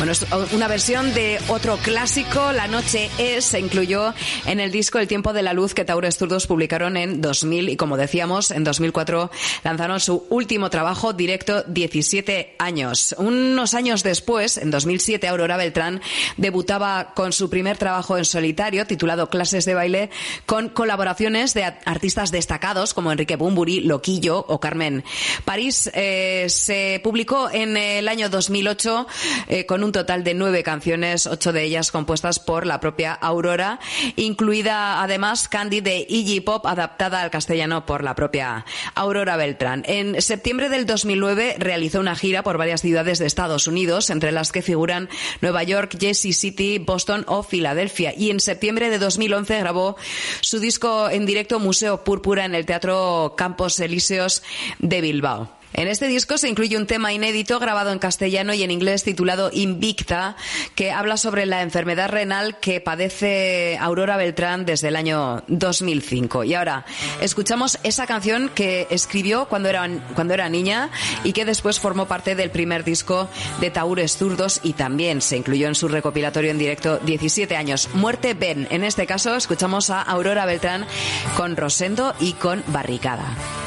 Bueno, es una versión de otro clásico, La noche es, se incluyó en el disco El tiempo de la luz que Taures Zurdos publicaron en 2000 y, como decíamos, en 2004 lanzaron su último trabajo directo, 17 años. Unos años después, en 2007, Aurora Beltrán debutaba con su primer trabajo en solitario, titulado Clases de baile, con colaboraciones de artistas destacados como Enrique Bunbury, Loquillo o Carmen París. Se publicó en el año 2008 con un total de 9 canciones, 8 de ellas compuestas por la propia Aurora, incluida además Candy de Iggy Pop, adaptada al castellano por la propia Aurora Beltrán. En septiembre del 2009 realizó una gira por varias ciudades de Estados Unidos, entre las que figuran Nueva York, Jersey City, Boston o Filadelfia. Y en septiembre de 2011 grabó su disco en directo Museo Púrpura en el Teatro Campos Elíseos de Bilbao. En este disco se incluye un tema inédito grabado en castellano y en inglés titulado Invicta, que habla sobre la enfermedad renal que padece Aurora Beltrán desde el año 2005. Y ahora escuchamos esa canción que escribió cuando era niña y que después formó parte del primer disco de Taures Zurdos y también se incluyó en su recopilatorio en directo 17 años. Muerte ven. En este caso escuchamos a Aurora Beltrán con Rosendo y con Barricada.